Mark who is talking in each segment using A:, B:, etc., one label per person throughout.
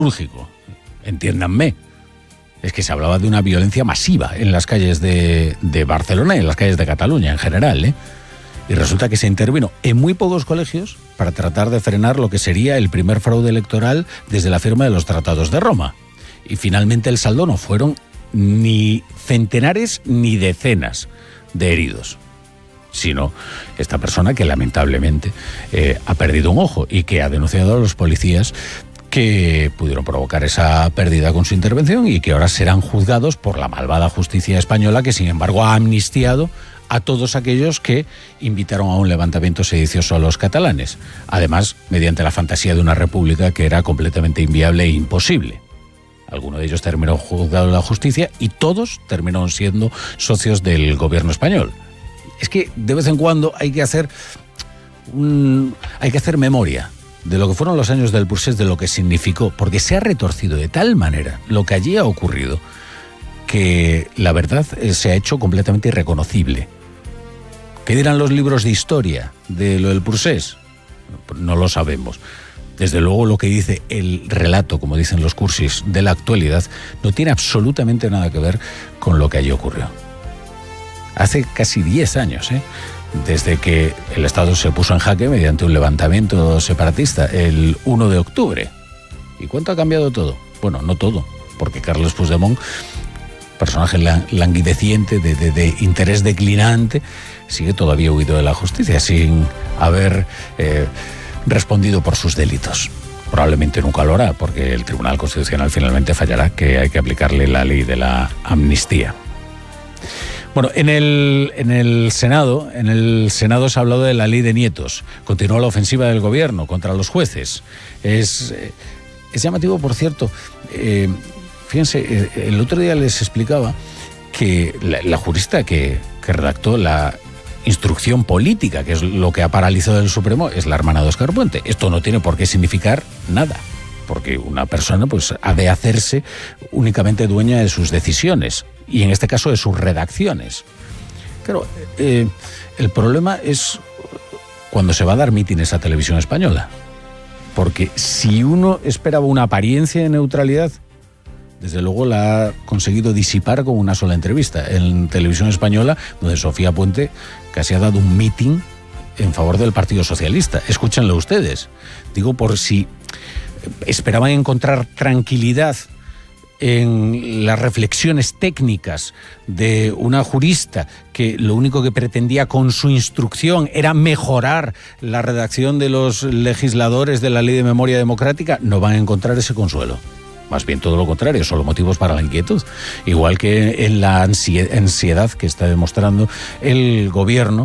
A: quirúrgico, entiéndanme. Es que se hablaba de una violencia masiva en las calles de Barcelona y en las calles de Cataluña en general, ¿eh? Y resulta que se intervino en muy pocos colegios para tratar de frenar lo que sería el primer fraude electoral desde la firma de los Tratados de Roma. Y finalmente el saldo no fueron ni centenares ni decenas de heridos, sino esta persona que lamentablemente ha perdido un ojo y que ha denunciado a los policías que pudieron provocar esa pérdida con su intervención y que ahora serán juzgados por la malvada justicia española, que sin embargo ha amnistiado a todos aquellos que invitaron a un levantamiento sedicioso a los catalanes, además mediante la fantasía de una república que era completamente inviable e imposible. Alguno de ellos terminó juzgado en la justicia y todos terminaron siendo socios del gobierno español. Es que de vez en cuando hay que hacer memoria de lo que fueron los años del Procés, de lo que significó, porque se ha retorcido de tal manera lo que allí ha ocurrido que la verdad se ha hecho completamente irreconocible. ¿Qué dirán los libros de historia de lo del Procés? No lo sabemos. Desde luego lo que dice el relato, como dicen los cursis, de la actualidad, no tiene absolutamente nada que ver con lo que allí ocurrió. Hace casi 10 años, desde que el Estado se puso en jaque mediante un levantamiento separatista el 1 de octubre. ¿Y cuánto ha cambiado todo? Bueno, no todo, porque Carles Puigdemont, personaje languideciente, de interés declinante, sigue todavía huido de la justicia, sin haber respondido por sus delitos. Probablemente nunca lo hará, porque el Tribunal Constitucional finalmente fallará que hay que aplicarle la ley de la amnistía. Bueno, en el Senado se ha hablado de la ley de nietos. Continúa la ofensiva del gobierno contra los jueces. Es llamativo, por cierto. Fíjense, el otro día les explicaba que la jurista que redactó la instrucción política, que es lo que ha paralizado el Supremo, es la hermana de Óscar Puente. Esto no tiene por qué significar nada, porque una persona pues ha de hacerse únicamente dueña de sus decisiones, y en este caso de sus redacciones. Claro, el problema es cuando se va a dar mítines a Televisión Española, porque si uno esperaba una apariencia de neutralidad, desde luego la ha conseguido disipar con una sola entrevista en Televisión Española, donde Sofía Puente casi ha dado un mitin en favor del Partido Socialista. Escúchenlo ustedes. Digo, por si esperaban encontrar tranquilidad en las reflexiones técnicas de una jurista que lo único que pretendía con su instrucción era mejorar la redacción de los legisladores de la Ley de Memoria Democrática, no van a encontrar ese consuelo. Más bien todo lo contrario, solo motivos para la inquietud. Igual que en la ansiedad que está demostrando el gobierno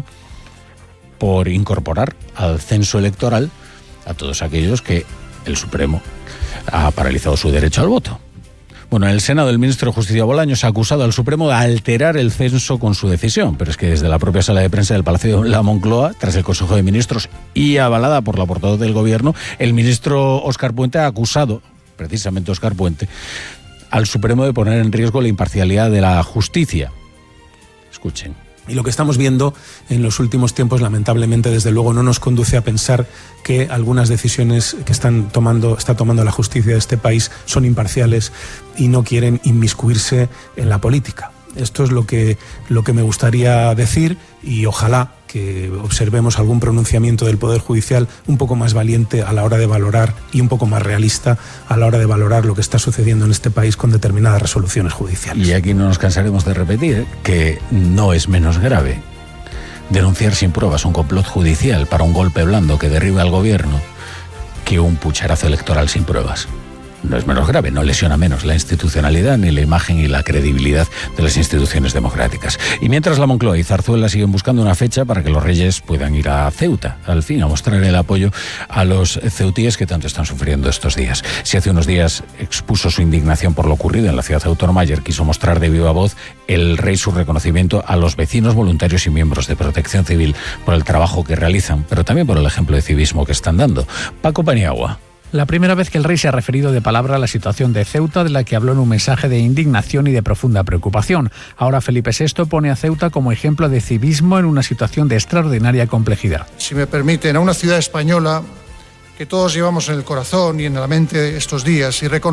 A: por incorporar al censo electoral a todos aquellos que el Supremo ha paralizado su derecho al voto. Bueno, en el Senado el ministro de Justicia Bolaños ha acusado al Supremo de alterar el censo con su decisión, pero es que desde la propia sala de prensa del Palacio de la Moncloa, tras el Consejo de Ministros y avalada por la portavoz del Gobierno, el ministro Óscar Puente ha acusado, precisamente Óscar Puente, al Supremo de poner en riesgo la imparcialidad de la justicia. Escuchen.
B: Y lo que estamos viendo en los últimos tiempos, lamentablemente, desde luego, no nos conduce a pensar que algunas decisiones que está tomando la justicia de este país son imparciales y no quieren inmiscuirse en la política. Esto es lo que me gustaría decir, y ojalá que observemos algún pronunciamiento del Poder Judicial un poco más valiente a la hora de valorar y un poco más realista a la hora de valorar lo que está sucediendo en este país con determinadas resoluciones judiciales.
A: Y aquí no nos cansaremos de repetir que no es menos grave denunciar sin pruebas un complot judicial para un golpe blando que derriba al gobierno que un pucherazo electoral sin pruebas. No es menos grave, no lesiona menos la institucionalidad ni la imagen y la credibilidad de las instituciones democráticas. Y mientras la Moncloa y Zarzuela siguen buscando una fecha para que los reyes puedan ir a Ceuta, al fin, a mostrar el apoyo a los ceutíes que tanto están sufriendo estos días. Si hace unos días expuso su indignación por lo ocurrido en la ciudad autónoma, ayer quiso mostrar de viva voz el rey su reconocimiento a los vecinos, voluntarios y miembros de Protección Civil por el trabajo que realizan, pero también por el ejemplo de civismo que están dando. Paco Paniagua.
C: La primera vez que el rey se ha referido de palabra a la situación de Ceuta, de la que habló en un mensaje de indignación y de profunda preocupación. Ahora Felipe VI pone a Ceuta como ejemplo de civismo en una situación de extraordinaria complejidad.
D: Si me permiten, a una ciudad española que todos llevamos en el corazón y en la mente estos días y